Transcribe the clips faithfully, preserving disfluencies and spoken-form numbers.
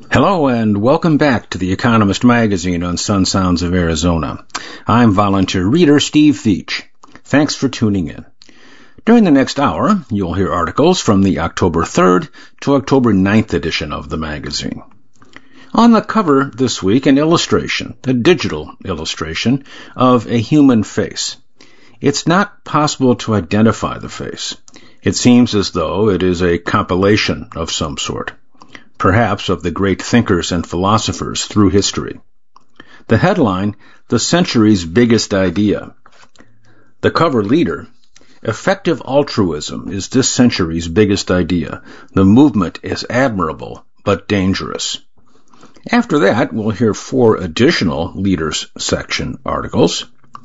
Hello and welcome back to The Economist Magazine on Sun Sounds of Arizona. I'm volunteer reader Steve Veach. Thanks for tuning in. During the next hour, you'll hear articles from the October third to October ninth edition of the magazine. On the cover this week, an illustration, a digital illustration, of a human face. It's not possible to identify the face. It seems as though it is a compilation of some sort, perhaps of the great thinkers and philosophers through history. The headline, The Century's Biggest Idea. The cover leader, Effective altruism is this century's biggest idea. The movement is admirable, but dangerous. After that, we'll hear four additional Leaders section articles.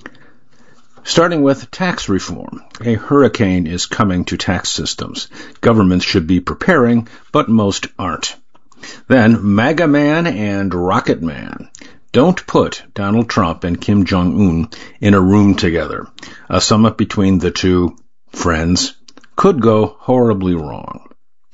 Starting with tax reform. A hurricane is coming to tax systems. Governments should be preparing, but most aren't. Then, MAGA Man and Rocket Man. Don't put Donald Trump and Kim Jong-un in a room together. A summit between the two friends could go horribly wrong.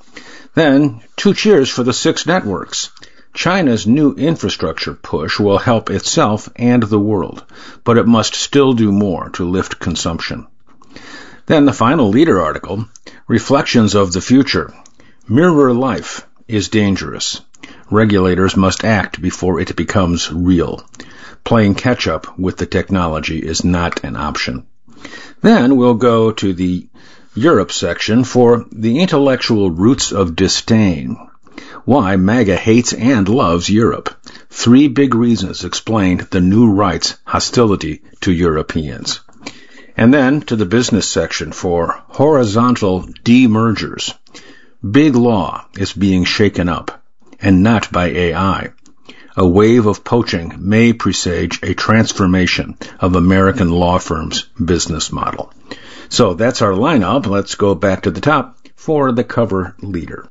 Then, two cheers for the six networks. China's new infrastructure push will help itself and the world, but it must still do more to lift consumption. Then the final leader article, Reflections of the Future. Mirror life is dangerous. Regulators must act before it becomes real. Playing catch-up with the technology is not an option. Then we'll go to the Europe section for the intellectual roots of disdain. Why MAGA hates and loves Europe. Three big reasons explained the new right's hostility to Europeans. And then to the business section for horizontal demergers. Big law is being shaken up, and not by A I. A wave of poaching may presage a transformation of American law firms' business model. So that's our lineup. Let's go back to the top for the cover leader.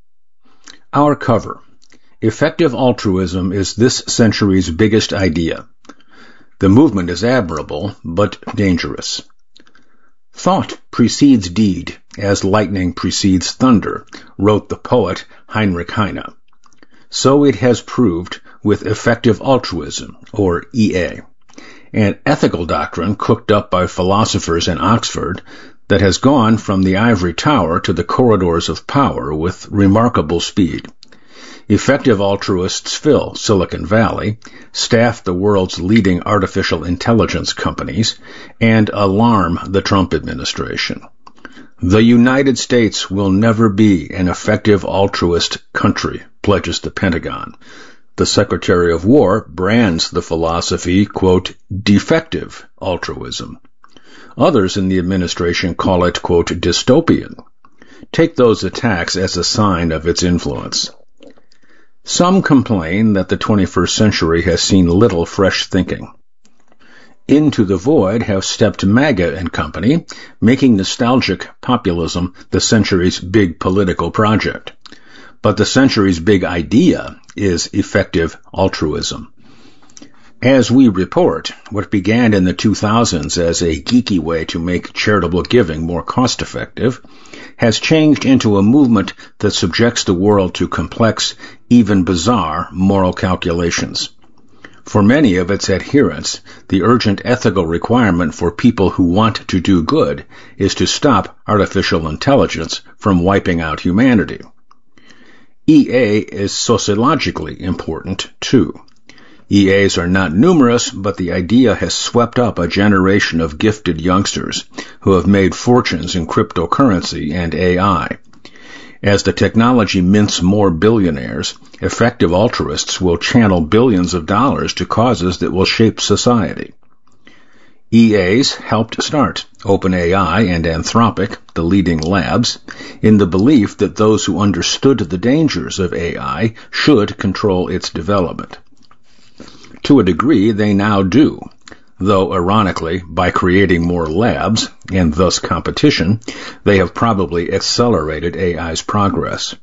Our cover. Effective altruism is this century's biggest idea. The movement is admirable, but dangerous. Thought precedes deed, as lightning precedes thunder, wrote the poet Heinrich Heine. So it has proved with effective altruism, or E A, an ethical doctrine cooked up by philosophers in Oxford that has gone from the ivory tower to the corridors of power with remarkable speed. Effective altruists fill Silicon Valley, staff the world's leading artificial intelligence companies, and alarm the Trump administration. The United States will never be an effective altruist country, pledges the Pentagon. The Secretary of War brands the philosophy, quote, defective altruism. Others in the administration call it, quote, dystopian. Take those attacks as a sign of its influence. Some complain that the twenty-first century has seen little fresh thinking. Into the void have stepped MAGA and company, making nostalgic populism the century's big political project. But the century's big idea is effective altruism. As we report, what began in the two thousands as a geeky way to make charitable giving more cost-effective has changed into a movement that subjects the world to complex, even bizarre, moral calculations. For many of its adherents, the urgent ethical requirement for people who want to do good is to stop artificial intelligence from wiping out humanity. E A is sociologically important, too. E As are not numerous, but the idea has swept up a generation of gifted youngsters who have made fortunes in cryptocurrency and A I. As the technology mints more billionaires, effective altruists will channel billions of dollars to causes that will shape society. E As helped start OpenAI and Anthropic, the leading labs, in the belief that those who understood the dangers of A I should control its development. To a degree, they now do, though ironically, by creating more labs, and thus competition, they have probably accelerated A I's progress.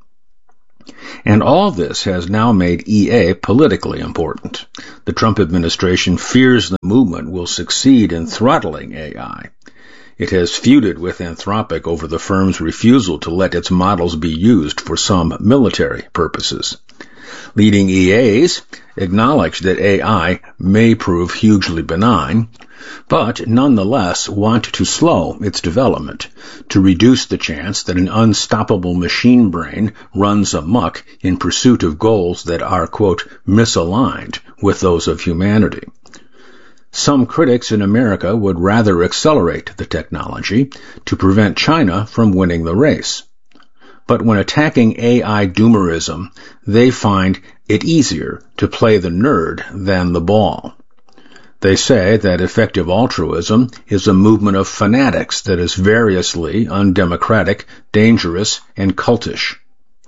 And all this has now made E A politically important. The Trump administration fears the movement will succeed in throttling A I. It has feuded with Anthropic over the firm's refusal to let its models be used for some military purposes. Leading E As acknowledge that A I may prove hugely benign, but nonetheless want to slow its development to reduce the chance that an unstoppable machine brain runs amok in pursuit of goals that are, quote, misaligned with those of humanity. Some critics in America would rather accelerate the technology to prevent China from winning the race. But when attacking A I doomerism, they find it easier to play the nerd than the ball. They say that effective altruism is a movement of fanatics that is variously undemocratic, dangerous, and cultish.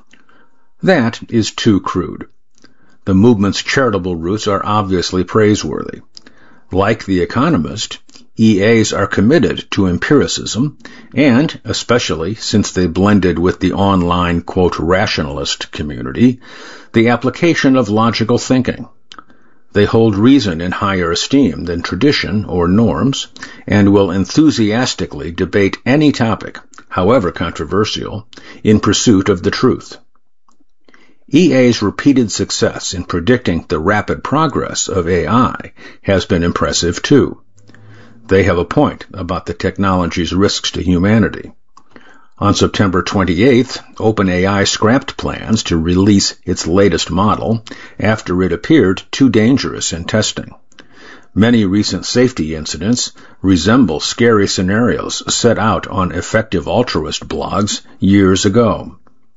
That is too crude. The movement's charitable roots are obviously praiseworthy. Like The Economist, E As are committed to empiricism, and, especially since they blended with the online, quote, rationalist community, the application of logical thinking. They hold reason in higher esteem than tradition or norms, and will enthusiastically debate any topic, however controversial, in pursuit of the truth. E A's repeated success in predicting the rapid progress of A I has been impressive too. They have a point about the technology's risks to humanity. On September twenty-eighth, OpenAI scrapped plans to release its latest model after it appeared too dangerous in testing. Many recent safety incidents resemble scary scenarios set out on effective altruist blogs years ago.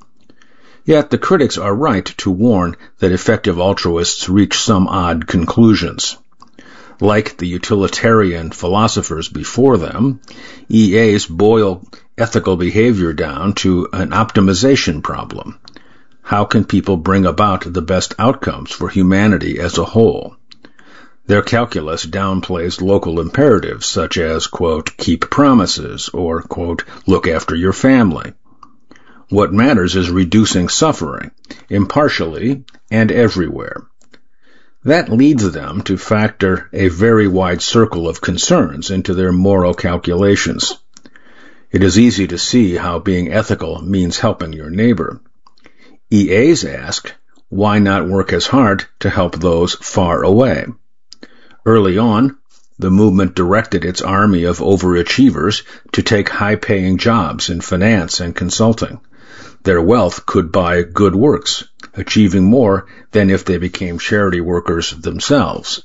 Yet the critics are right to warn that effective altruists reach some odd conclusions. Like the utilitarian philosophers before them, E As boil ethical behavior down to an optimization problem. How can people bring about the best outcomes for humanity as a whole? Their calculus downplays local imperatives such as, quote, keep promises or, quote, look after your family. What matters is reducing suffering, impartially and everywhere. That leads them to factor a very wide circle of concerns into their moral calculations. It is easy to see how being ethical means helping your neighbor. E As ask, why not work as hard to help those far away? Early on, the movement directed its army of overachievers to take high-paying jobs in finance and consulting. Their wealth could buy good works, achieving more than if they became charity workers themselves.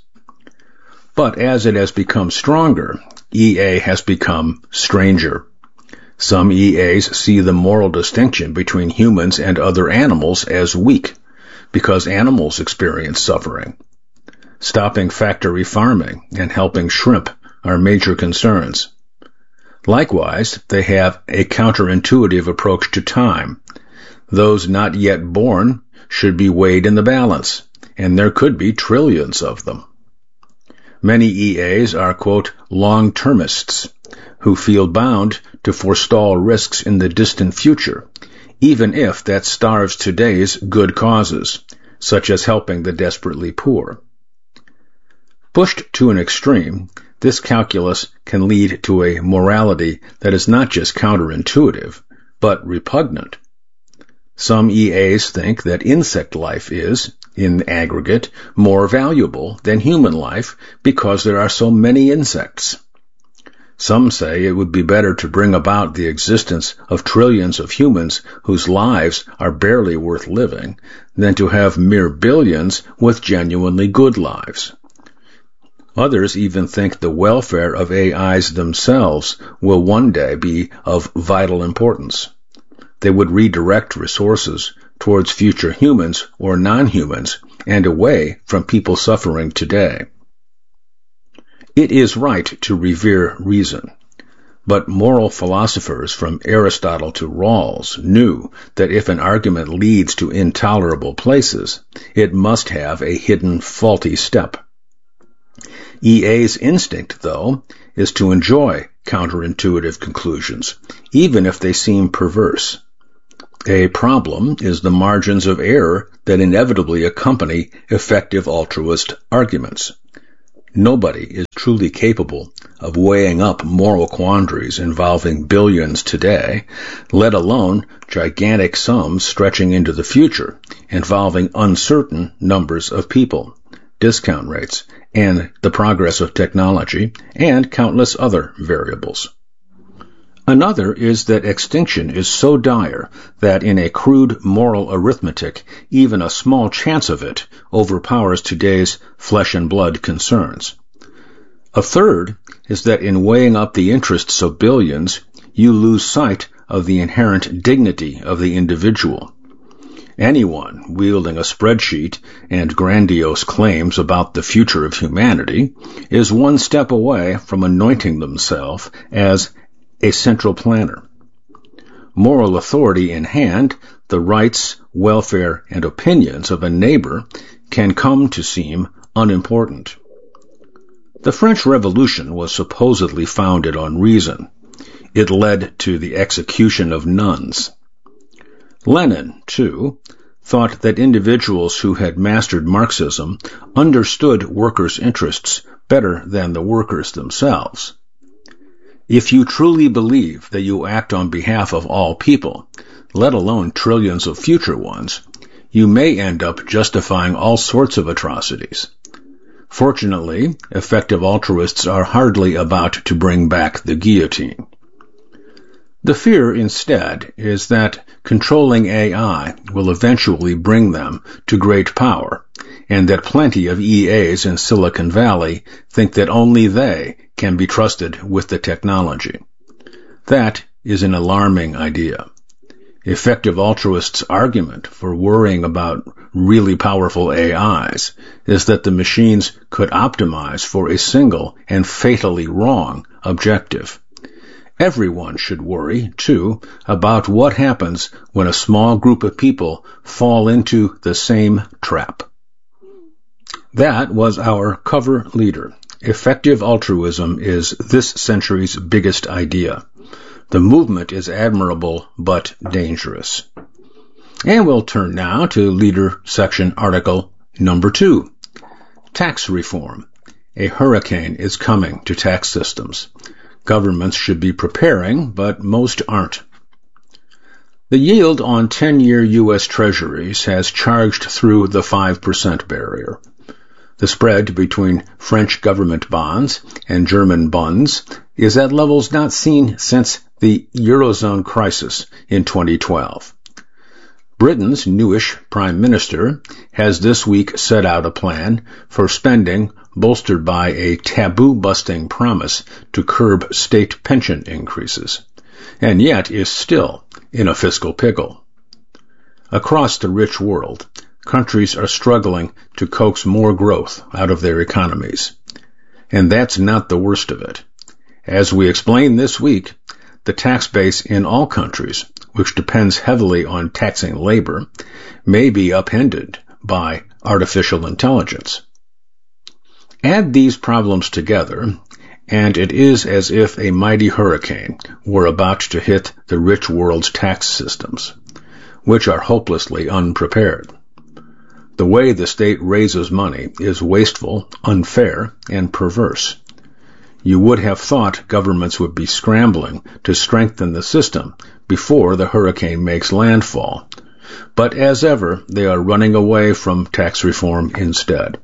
But as it has become stronger, E A has become stranger. Some E As see the moral distinction between humans and other animals as weak, because animals experience suffering. Stopping factory farming and helping shrimp are major concerns. Likewise, they have a counterintuitive approach to time. Those not yet born should be weighed in the balance, and there could be trillions of them. Many E As are, quote, long-termists, who feel bound to forestall risks in the distant future, even if that starves today's good causes, such as helping the desperately poor. Pushed to an extreme, this calculus can lead to a morality that is not just counterintuitive, but repugnant. Some E As think that insect life is, in aggregate, more valuable than human life because there are so many insects. Some say it would be better to bring about the existence of trillions of humans whose lives are barely worth living than to have mere billions with genuinely good lives. Others even think the welfare of A Is themselves will one day be of vital importance. They would redirect resources towards future humans or non-humans and away from people suffering today. It is right to revere reason, but moral philosophers from Aristotle to Rawls knew that if an argument leads to intolerable places, it must have a hidden faulty step. E A's instinct, though, is to enjoy counterintuitive conclusions, even if they seem perverse. A problem is the margins of error that inevitably accompany effective altruist arguments. Nobody is truly capable of weighing up moral quandaries involving billions today, let alone gigantic sums stretching into the future, involving uncertain numbers of people, discount rates, and the progress of technology, and countless other variables. Another is that extinction is so dire that in a crude moral arithmetic, even a small chance of it overpowers today's flesh and blood concerns. A third is that in weighing up the interests of billions, you lose sight of the inherent dignity of the individual. Anyone wielding a spreadsheet and grandiose claims about the future of humanity is one step away from anointing themselves as a central planner. Moral authority in hand, the rights, welfare, and opinions of a neighbor can come to seem unimportant. The French Revolution was supposedly founded on reason. It led to the execution of nuns. Lenin, too, thought that individuals who had mastered Marxism understood workers' interests better than the workers themselves. If you truly believe that you act on behalf of all people, let alone trillions of future ones, you may end up justifying all sorts of atrocities. Fortunately, effective altruists are hardly about to bring back the guillotine. The fear, instead, is that controlling A I will eventually bring them to great power, and that plenty of E As in Silicon Valley think that only they can be trusted with the technology. That is an alarming idea. Effective altruists' argument for worrying about really powerful A Is is that the machines could optimize for a single and fatally wrong objective. Everyone should worry, too, about what happens when a small group of people fall into the same trap. That was our cover leader. Effective altruism is this century's biggest idea. The movement is admirable but dangerous. And we'll turn now to leader section article number two. Tax reform. A hurricane is coming to tax systems. Governments should be preparing, but most aren't. The yield on ten-year U S Treasuries has charged through the five percent barrier. The spread between French government bonds and German bunds is at levels not seen since the Eurozone crisis in twenty twelve. Britain's newish Prime Minister has this week set out a plan for spending bolstered by a taboo-busting promise to curb state pension increases, and yet is still in a fiscal pickle. Across the rich world, countries are struggling to coax more growth out of their economies. And that's not the worst of it. As we explained this week, the tax base in all countries, which depends heavily on taxing labor, may be upended by artificial intelligence. Add these problems together, and it is as if a mighty hurricane were about to hit the rich world's tax systems, which are hopelessly unprepared. The way the state raises money is wasteful, unfair, and perverse. You would have thought governments would be scrambling to strengthen the system before the hurricane makes landfall, but as ever, they are running away from tax reform instead.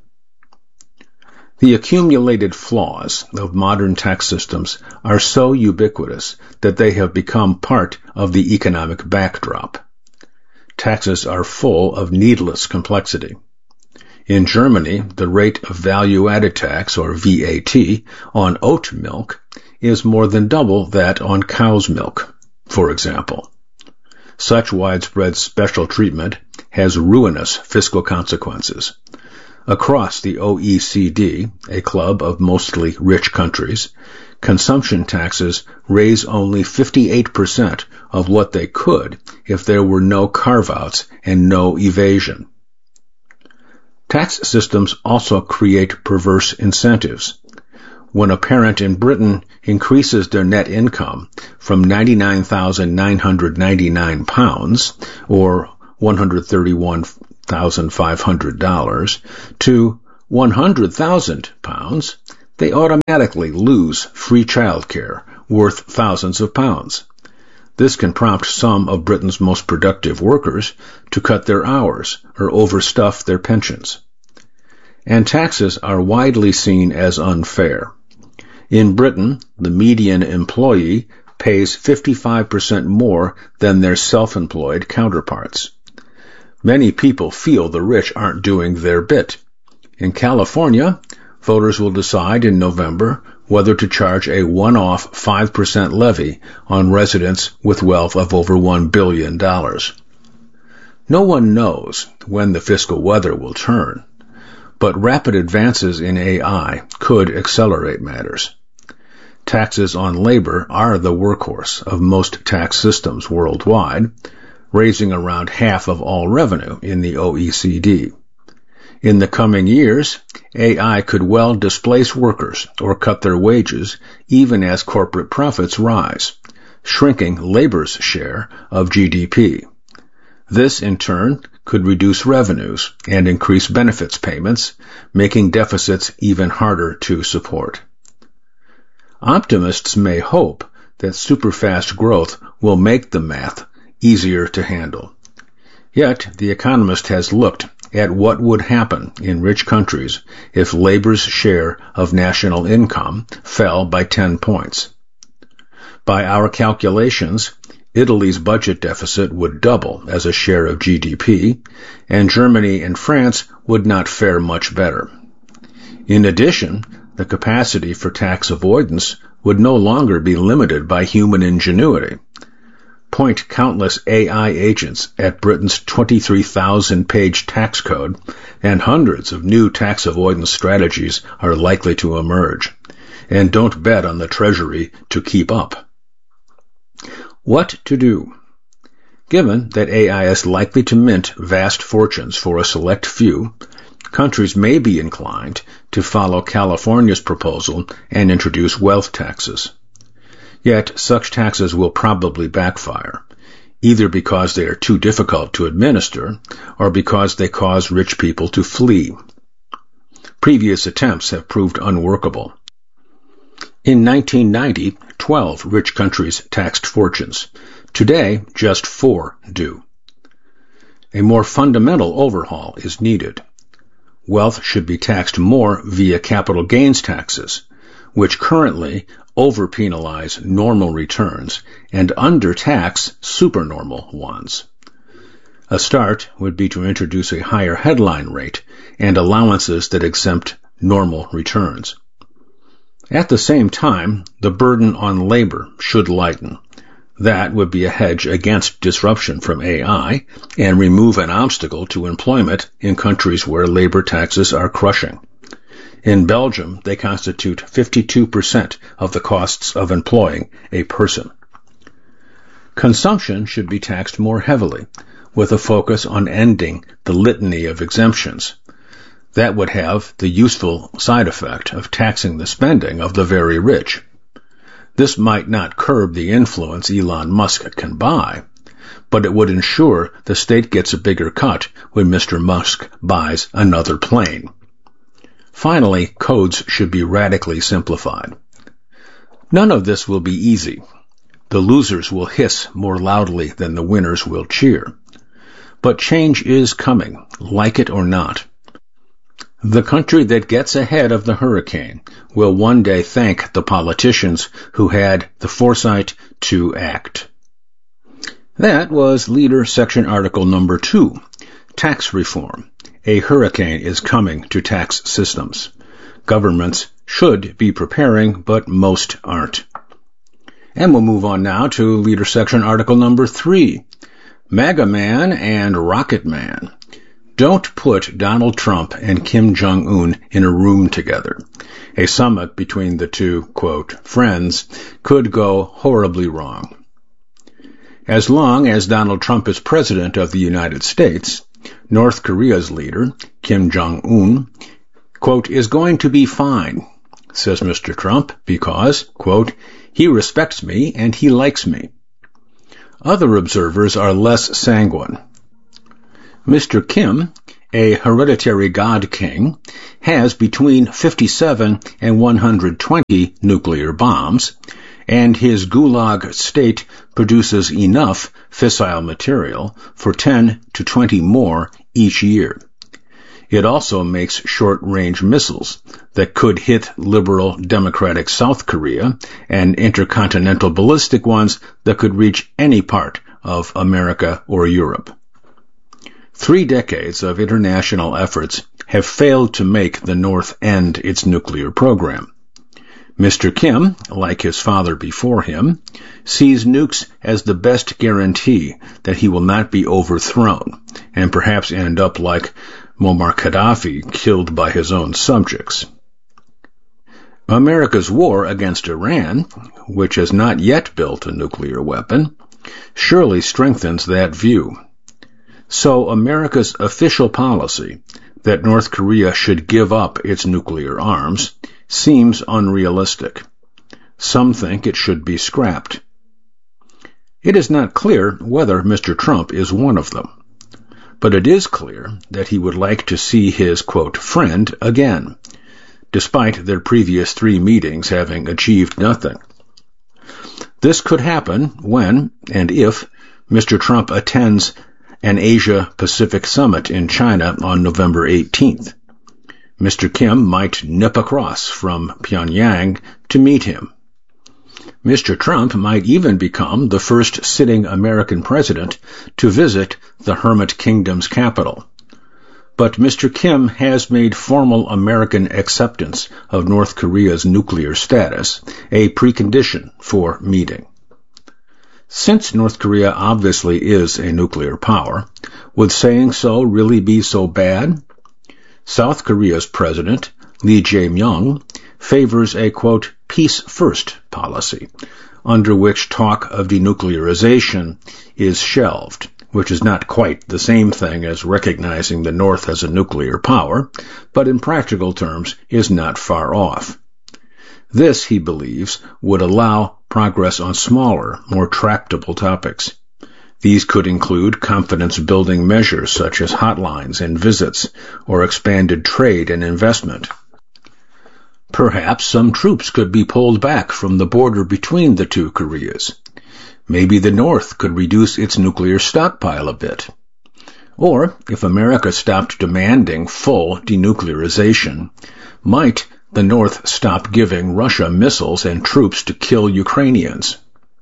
The accumulated flaws of modern tax systems are so ubiquitous that they have become part of the economic backdrop. Taxes are full of needless complexity. In Germany, the rate of value-added tax, or V A T, on oat milk is more than double that on cow's milk, for example. Such widespread special treatment has ruinous fiscal consequences. Across the O E C D, a club of mostly rich countries, consumption taxes raise only fifty-eight percent of what they could if there were no carve-outs and no evasion. Tax systems also create perverse incentives. When a parent in Britain increases their net income from ninety-nine thousand nine hundred ninety-nine pounds, or one hundred thirty-one thousand five hundred dollars, to one hundred thousand pounds, they automatically lose free childcare worth thousands of pounds. This can prompt some of Britain's most productive workers to cut their hours or overstuff their pensions. And taxes are widely seen as unfair. In Britain, the median employee pays fifty-five percent more than their self-employed counterparts. Many people feel the rich aren't doing their bit. In California, voters will decide in November whether to charge a one-off five percent levy on residents with wealth of over one billion dollars. No one knows when the fiscal weather will turn, but rapid advances in A I could accelerate matters. Taxes on labor are the workhorse of most tax systems worldwide, raising around half of all revenue in the O E C D. In the coming years, A I could well displace workers or cut their wages even as corporate profits rise, shrinking labor's share of G D P. This, in turn, could reduce revenues and increase benefits payments, making deficits even harder to support. Optimists may hope that superfast growth will make the math easier to handle. Yet, The Economist has looked at what would happen in rich countries if labor's share of national income fell by ten points. By our calculations, Italy's budget deficit would double as a share of G D P, and Germany and France would not fare much better. In addition, the capacity for tax avoidance would no longer be limited by human ingenuity. Point countless A I agents at Britain's twenty-three thousand page tax code, and hundreds of new tax avoidance strategies are likely to emerge. And don't bet on the Treasury to keep up. What to do? Given that A I is likely to mint vast fortunes for a select few, countries may be inclined to follow California's proposal and introduce wealth taxes. Yet such taxes will probably backfire, either because they are too difficult to administer or because they cause rich people to flee. Previous attempts have proved unworkable. In nineteen ninety, twelve rich countries taxed fortunes. Today, just four do. A more fundamental overhaul is needed. Wealth should be taxed more via capital gains taxes, which currently over-penalize normal returns and under-tax supernormal ones. A start would be to introduce a higher headline rate and allowances that exempt normal returns. At the same time, the burden on labor should lighten. That would be a hedge against disruption from A I and remove an obstacle to employment in countries where labor taxes are crushing. In Belgium, they constitute fifty-two percent of the costs of employing a person. Consumption should be taxed more heavily, with a focus on ending the litany of exemptions. That would have the useful side effect of taxing the spending of the very rich. This might not curb the influence Elon Musk can buy, but it would ensure the state gets a bigger cut when Mister Musk buys another plane. Finally, codes should be radically simplified. None of this will be easy. The losers will hiss more loudly than the winners will cheer. But change is coming, like it or not. The country that gets ahead of the hurricane will one day thank the politicians who had the foresight to act. That was Leader Section Article Number two, Tax Reform. A hurricane is coming to tax systems. Governments should be preparing, but most aren't. And we'll move on now to Leader Section Article Number three, MAGA Man and Rocket Man. Don't put Donald Trump and Kim Jong-un in a room together. A summit between the two, quote, friends could go horribly wrong. As long as Donald Trump is president of the United States, North Korea's leader, Kim Jong-un, quote, is going to be fine, says Mister Trump, because, quote, he respects me and he likes me. Other observers are less sanguine. Mister Kim, a hereditary god king, has between fifty-seven and one hundred twenty nuclear bombs, and his Gulag state produces enough fissile material for ten to twenty more each year. It also makes short-range missiles that could hit liberal democratic South Korea and intercontinental ballistic ones that could reach any part of America or Europe. Three decades of international efforts have failed to make the North end its nuclear program. Mister Kim, like his father before him, sees nukes as the best guarantee that he will not be overthrown and perhaps end up like Muammar Gaddafi, killed by his own subjects. America's war against Iran, which has not yet built a nuclear weapon, surely strengthens that view. So America's official policy that North Korea should give up its nuclear arms seems unrealistic. Some think it should be scrapped. It is not clear whether Mister Trump is one of them, but it is clear that he would like to see his, quote, friend again, despite their previous three meetings having achieved nothing. This could happen when, and if, Mister Trump attends an Asia-Pacific summit in China on November eighteenth. Mister Kim might nip across from Pyongyang to meet him. Mister Trump might even become the first sitting American president to visit the Hermit Kingdom's capital. But Mister Kim has made formal American acceptance of North Korea's nuclear status a precondition for meeting. Since North Korea obviously is a nuclear power, would saying so really be so bad? South Korea's president, Lee Jae-myung, favors a, quote, peace-first policy, under which talk of denuclearization is shelved, which is not quite the same thing as recognizing the North as a nuclear power, but in practical terms is not far off. This, he believes, would allow progress on smaller, more tractable topics. These could include confidence-building measures such as hotlines and visits, or expanded trade and investment. Perhaps some troops could be pulled back from the border between the two Koreas. Maybe the North could reduce its nuclear stockpile a bit. Or, if America stopped demanding full denuclearization, might the North stop giving Russia missiles and troops to kill Ukrainians?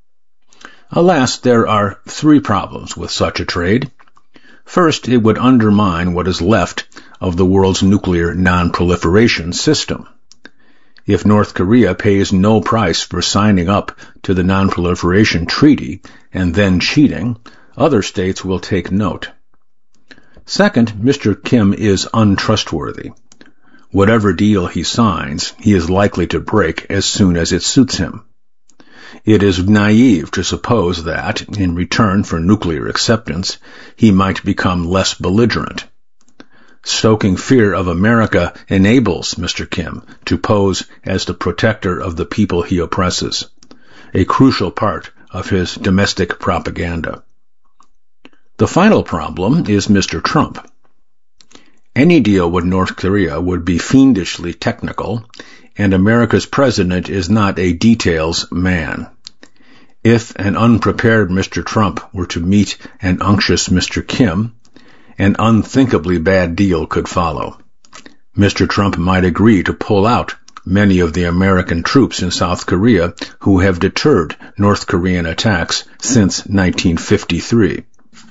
Alas, there are three problems with such a trade. First, it would undermine what is left of the world's nuclear non-proliferation system. If North Korea pays no price for signing up to the Non-Proliferation Treaty and then cheating, other states will take note. Second, Mister Kim is untrustworthy. Whatever deal he signs, he is likely to break as soon as it suits him. It is naive to suppose that, in return for nuclear acceptance, he might become less belligerent. Stoking fear of America enables Mister Kim to pose as the protector of the people he oppresses, a crucial part of his domestic propaganda. The final problem is Mister Trump. Any deal with North Korea would be fiendishly technical, and America's president is not a details man. If an unprepared Mister Trump were to meet an unctuous Mister Kim, an unthinkably bad deal could follow. Mister Trump might agree to pull out many of the American troops in South Korea who have deterred North Korean attacks since nineteen fifty-three.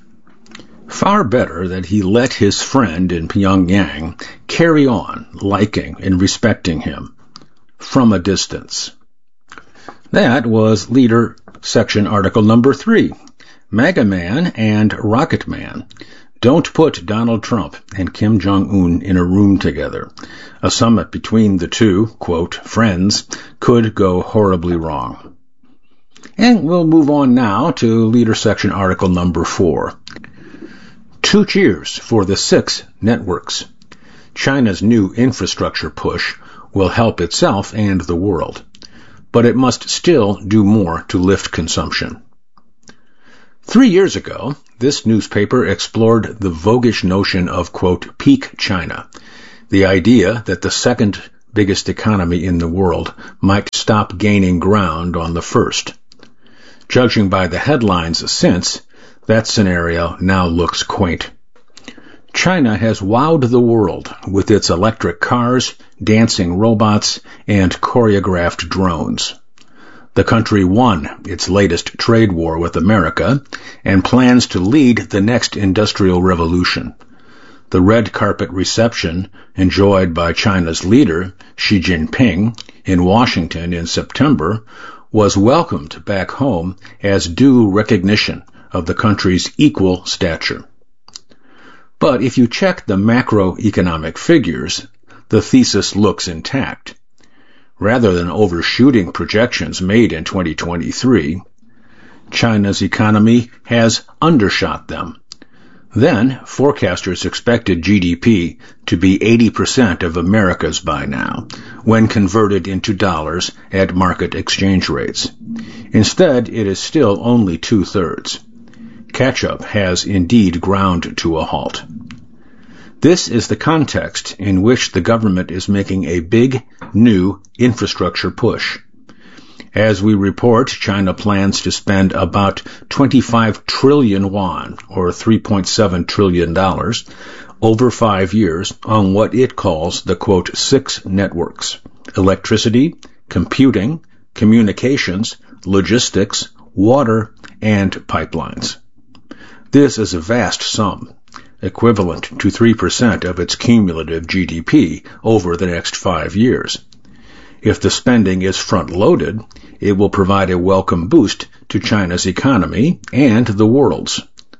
Far better that he let his friend in Pyongyang carry on liking and respecting him from a distance. That was Leader Section Article Number three, MAGA Man and Rocket Man. Don't put Donald Trump and Kim Jong-un in a room together. A summit between the two, quote, friends, could go horribly wrong. And we'll move on now to Leader Section Article Number four. Two cheers for the six networks. China's new infrastructure push will help itself and the world, but it must still do more to lift consumption. Three years ago, this newspaper explored the voguish notion of, quote, peak China, the idea that the second biggest economy in the world, might stop gaining ground on the first. Judging by the headlines since, that scenario now looks quaint. China has wowed the world with its electric cars, dancing robots, and choreographed drones. The country won its latest trade war with America and plans to lead the next industrial revolution. The red carpet reception enjoyed by China's leader, Xi Jinping, in Washington in September was welcomed back home as due recognition of the country's equal stature. But if you check the macroeconomic figures, the thesis looks intact. Rather than overshooting projections made in twenty twenty-three, China's economy has undershot them. Then, forecasters expected G D P to be eighty percent of America's by now, when converted into dollars at market exchange rates. Instead, it is still only two-thirds. Catch-up has indeed ground to a halt. This is the context in which the government is making a big, new infrastructure push. As we report, China plans to spend about twenty-five trillion yuan, or three point seven trillion dollars, over five years on what it calls the, quote, six networks: electricity, computing, communications, logistics, water, and pipelines. This is a vast sum, equivalent to three percent of its cumulative G D P over the next five years. If the spending is front-loaded, it will provide a welcome boost to China's economy and the world's.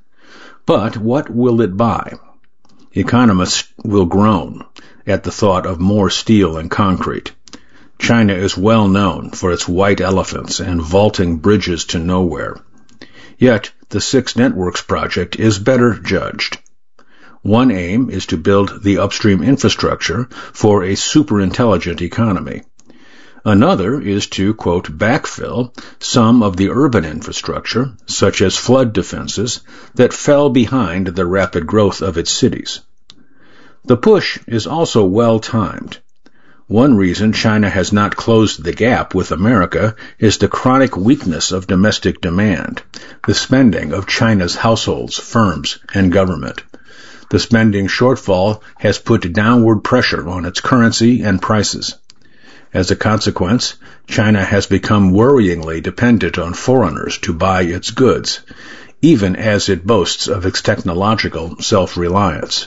But what will it buy? Economists will groan at the thought of more steel and concrete. China is well known for its white elephants and vaulting bridges to nowhere. Yet, the Six Networks project is better judged. One aim is to build the upstream infrastructure for a superintelligent economy. Another is to, quote, backfill some of the urban infrastructure, such as flood defenses, that fell behind the rapid growth of its cities. The push is also well-timed. One reason China has not closed the gap with America is the chronic weakness of domestic demand, the spending of China's households, firms, and government. The spending shortfall has put downward pressure on its currency and prices. As a consequence, China has become worryingly dependent on foreigners to buy its goods, even as it boasts of its technological self-reliance.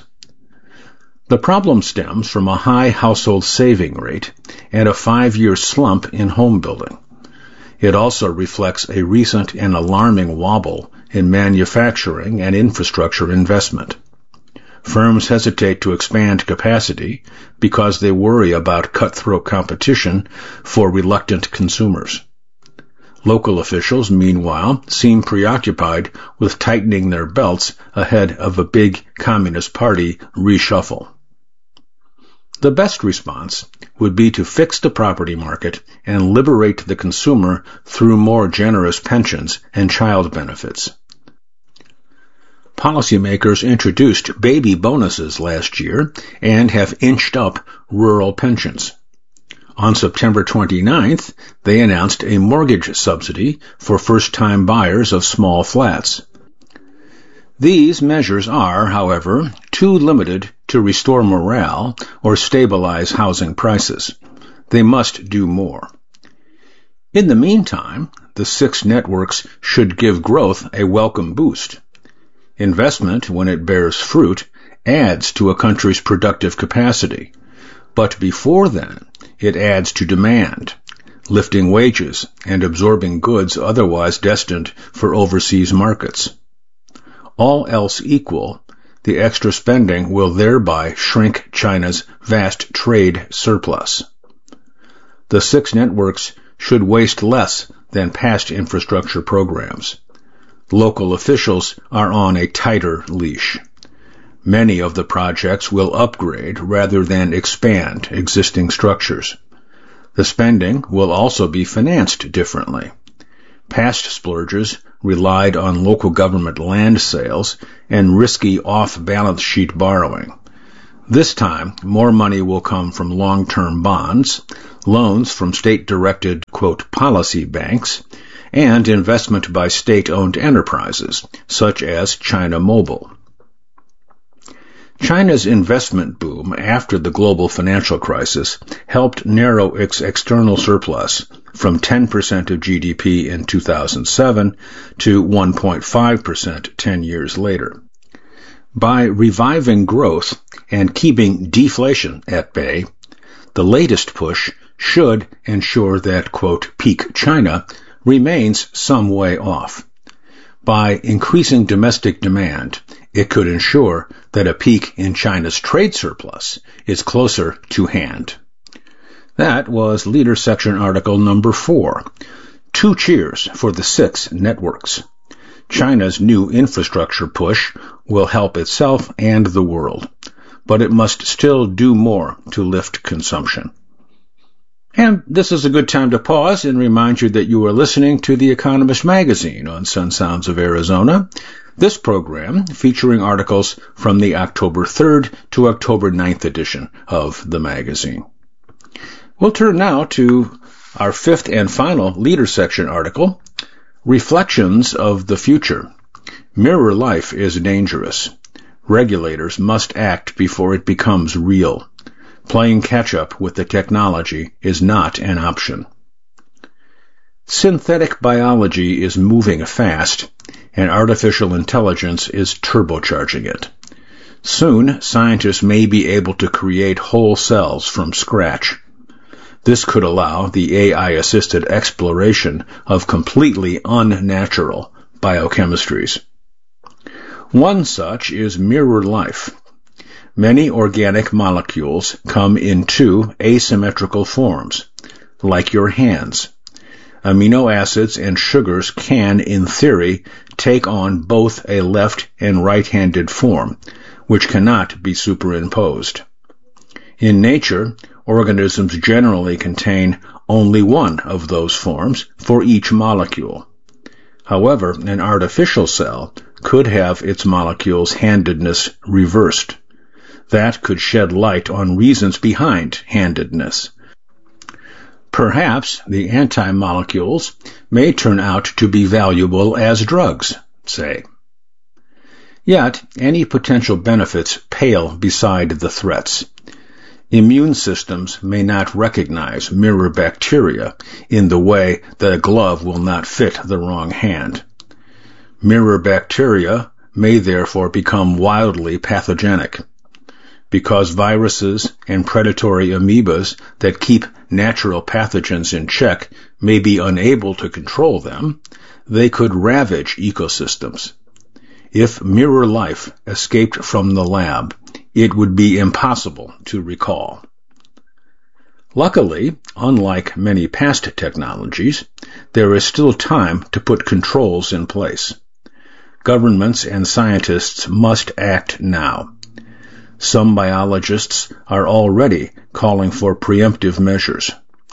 The problem stems from a high household saving rate and a five-year slump in home building. It also reflects a recent and alarming wobble in manufacturing and infrastructure investment. Firms hesitate to expand capacity because they worry about cutthroat competition for reluctant consumers. Local officials, meanwhile, seem preoccupied with tightening their belts ahead of a big Communist Party reshuffle. The best response would be to fix the property market and liberate the consumer through more generous pensions and child benefits. Policymakers introduced baby bonuses last year and have inched up rural pensions. On September twenty-ninth, they announced a mortgage subsidy for first-time buyers of small flats. These measures are, however, too limited to restore morale or stabilize housing prices. They must do more. In the meantime, the six networks should give growth a welcome boost. Investment, when it bears fruit, adds to a country's productive capacity. But before then, it adds to demand, lifting wages and absorbing goods otherwise destined for overseas markets. All else equal, the extra spending will thereby shrink China's vast trade surplus. The six networks should waste less than past infrastructure programs. Local officials are on a tighter leash. Many of the projects will upgrade rather than expand existing structures. The spending will also be financed differently. Past splurgers relied on local government land sales and risky off-balance sheet borrowing. This time, more money will come from long-term bonds, loans from state-directed, quote, policy banks, and investment by state-owned enterprises, such as China Mobile. China's investment boom after the global financial crisis helped narrow its external surplus from ten percent of G D P in two thousand seven to one point five percent ten years later. By reviving growth and keeping deflation at bay, the latest push should ensure that, quote, peak China remains some way off. By increasing domestic demand, it could ensure that a peak in China's trade surplus is closer to hand. That was Leader Section article number four. Two cheers for the six networks. China's new infrastructure push will help itself and the world, but it must still do more to lift consumption. And this is a good time to pause and remind you that you are listening to The Economist magazine on Sun Sounds of Arizona. This program featuring articles from the October third to October ninth edition of the magazine. We'll turn now to our fifth and final Leader Section article, Reflections of the Future. Mirror life is dangerous. Regulators must act before it becomes real. Playing catch-up with the technology is not an option. Synthetic biology is moving fast, and artificial intelligence is turbocharging it. Soon, scientists may be able to create whole cells from scratch. This could allow the A I-assisted exploration of completely unnatural biochemistries. One such is mirror life. Many organic molecules come in two asymmetrical forms, like your hands. Amino acids and sugars can, in theory, take on both a left and right-handed form, which cannot be superimposed. In nature, organisms generally contain only one of those forms for each molecule. However, an artificial cell could have its molecules' handedness reversed. That could shed light on reasons behind handedness. Perhaps the anti-molecules may turn out to be valuable as drugs, say. Yet, any potential benefits pale beside the threats. Immune systems may not recognize mirror bacteria in the way that a glove will not fit the wrong hand. Mirror bacteria may therefore become wildly pathogenic. Because viruses and predatory amoebas that keep natural pathogens in check may be unable to control them, they could ravage ecosystems. If mirror life escaped from the lab, it would be impossible to recall. Luckily, unlike many past technologies, there is still time to put controls in place. Governments and scientists must act now. Some biologists are already calling for preemptive measures.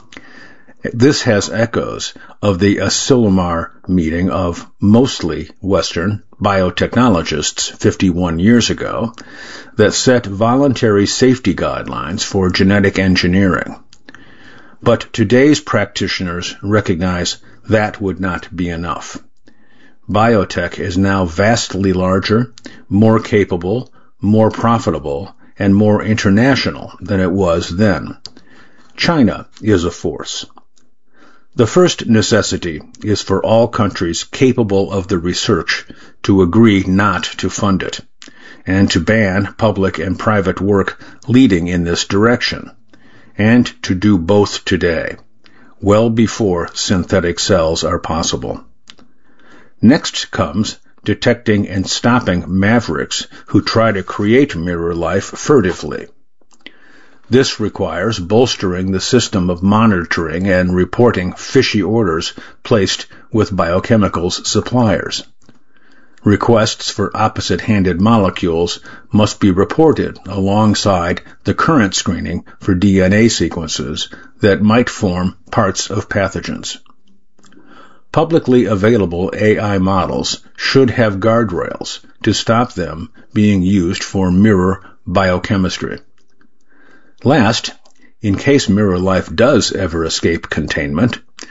This has echoes of the Asilomar meeting of mostly Western biotechnologists fifty-one years ago that set voluntary safety guidelines for genetic engineering. But today's practitioners recognize that would not be enough. Biotech is now vastly larger, more capable, more profitable, and more international than it was then. China is a force. The first necessity is for all countries capable of the research to agree not to fund it, and to ban public and private work leading in this direction, and to do both today, well before synthetic cells are possible. Next comes detecting and stopping mavericks who try to create mirror life furtively. This requires bolstering the system of monitoring and reporting fishy orders placed with biochemicals suppliers. Requests for opposite-handed molecules must be reported alongside the current screening for D N A sequences that might form parts of pathogens. Publicly available A I models should have guardrails to stop them being used for mirror biochemistry. Last, in case mirror life does ever escape containment,